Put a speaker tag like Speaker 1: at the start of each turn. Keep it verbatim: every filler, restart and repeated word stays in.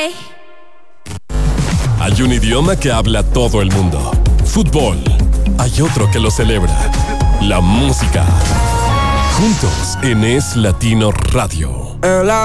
Speaker 1: bye.
Speaker 2: Hay un idioma que habla todo el mundo. Fútbol. Hay otro que lo celebra. La música. Juntos en Es Latino Radio.